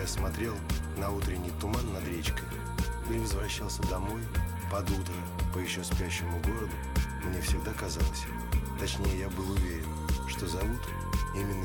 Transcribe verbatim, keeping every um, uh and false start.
я смотрел на утренний туман над речкой или возвращался домой под утро по еще спящему городу, мне всегда казалось, точнее я был уверен, что зовут именно